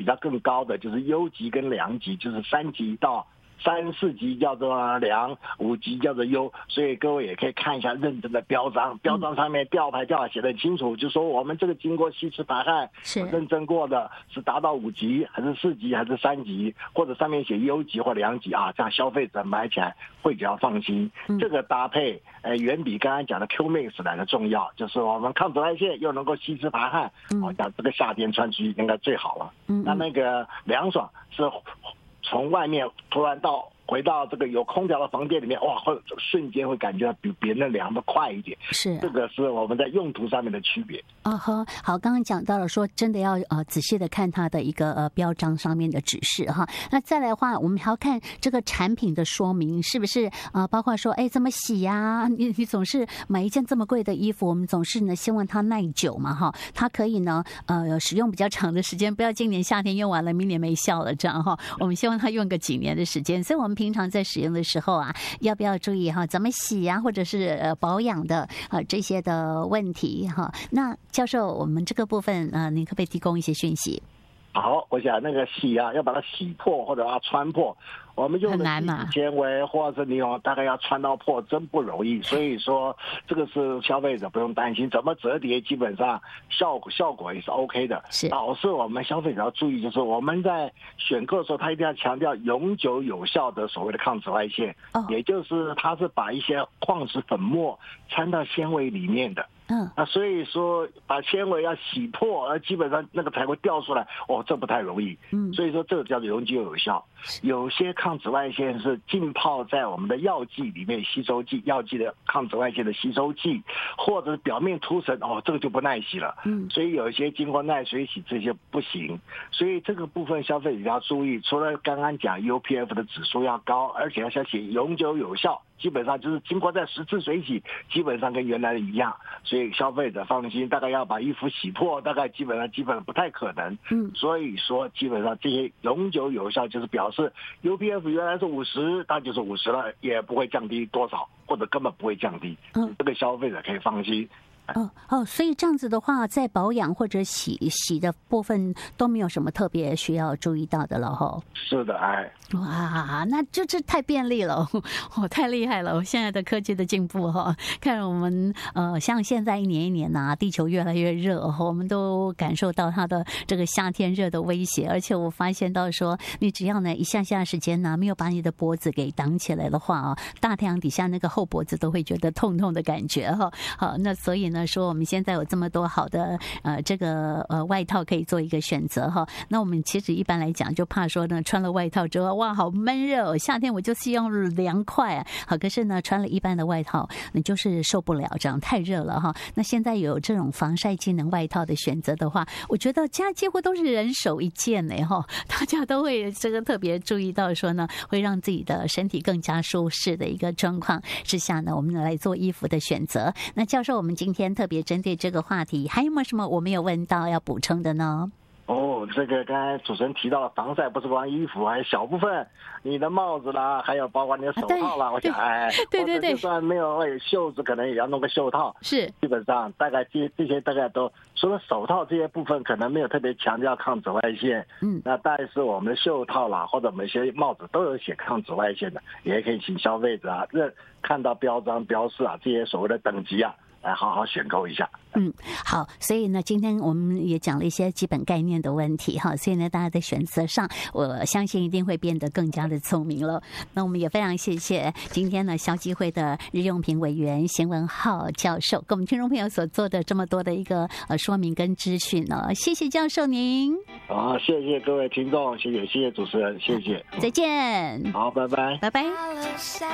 比较更高的就是优级跟良级，就是3级到3、4级叫做良，5级叫做优，所以各位也可以看一下认真的标章，标章上面吊牌写得很清楚，就说我们这个经过吸湿排汗认证过的是达到5级还是4级还是3级，或者上面写优级或良级啊，这样消费者买起来会比较放心。这个搭配远比刚刚讲的 Q-Mix 来的重要，就是我们抗紫外线又能够吸湿排汗，像这个夏天穿出去应该最好了。那个凉爽是从外面突然回到这个有空调的房间里面，哇，会瞬间会感觉到比别人凉的快一点。是，这个是我们在用途上面的区别。 好，刚刚讲到了说，真的要仔细的看它的一个标章上面的指示哈。那再来的话，我们还要看这个产品的说明是不是包括说，怎么洗呀？你总是买一件这么贵的衣服，我们总是呢希望它耐久嘛哈，它可以呢使用比较长的时间，不要今年夏天用完了，明年没效了这样哈。我们希望它用个几年的时间，所以我们平常在使用的时候要不要注意怎么洗或者是保养的这些的问题哈。那教授，我们这个部分您可不可以提供一些讯息？ 好，我想那个洗要把它洗破或者要穿破，我们用的聚酯纤维或者是尼龙大概要穿到破真不容易，所以说这个是消费者不用担心，怎么折叠基本上效果也是 OK 的。导致我们消费者要注意，就是我们在选购的时候，他一定要强调永久有效的所谓的抗紫外线，也就是它是把一些矿石粉末掺到纤维里面的。所以说把纤维要洗破，基本上那个才会掉出来，这不太容易。所以说这个叫做永久有效。有些抗紫外线是浸泡在我们的药剂里面，吸收剂、药剂的抗紫外线的吸收剂，或者是表面涂层，这个就不耐洗了。所以有一些经过耐水洗这些不行。所以这个部分消费者要注意，除了刚刚讲 UPF 的指数要高，而且要写永久有效。基本上就是经过在10次水洗，基本上跟原来的一样，所以消费者放心，大概要把衣服洗破，大概基本上不太可能。所以说基本上这些永久有效就是表示 UPF 原来是50，它就是50了，也不会降低多少，或者根本不会降低。这个消费者可以放心。 所以这样子的话，在保养或者洗的部分都没有什么特别需要注意到的了哈。 是的， 哇，那这太便利了，太厉害了！现在的科技的进步哈，看我们像现在一年一年地球越来越热，我们都感受到它的这个夏天热的威胁。而且我发现到说，你只要呢一下时间没有把你的脖子给挡起来的话大太阳底下那个后脖子都会觉得痛痛的感觉哈。好，那所以呢说我们现在有这么多好的这个外套可以做一个选择哈。那我们其实一般来讲就怕说呢穿了外套之后哇好闷热夏天我就希望凉快好，可是呢穿了一般的外套你就是受不了，这样太热了哈。那现在有这种防晒机能外套的选择的话，我觉得家几乎都是人手一件呢哈，大家都会这个特别注意到说呢，会让自己的身体更加舒适的一个状况之下呢，我们来做衣服的选择。那教授，我们今天特别针对这个话题，还有没有什么我没有问到要补充的呢？ 这个刚才主持人提到了防晒不是光衣服，还有小部分你的帽子啦，还有包括你的手套啦，我想对，就算没有袖子，可能也要弄个袖套。是，基本上大概这些大概都除了手套这些部分可能没有特别强调抗紫外线，那但是我们的袖套啦或者我们一些帽子都有写抗紫外线的，也可以请消费者看到标章标示这些所谓的等级来好好选购一下。 好，所以呢今天我们也讲了一些基本概念的问题哈，所以呢大家在选择上我相信一定会变得更加的聪明了。那我们也非常谢谢今天呢消基会的日用品委员邢文浩教授跟我们听众朋友所做的这么多的一个说明跟资讯呢，谢谢教授您。 好，谢谢各位听众，谢谢主持人，谢谢， 再见。 好，拜拜， 拜拜。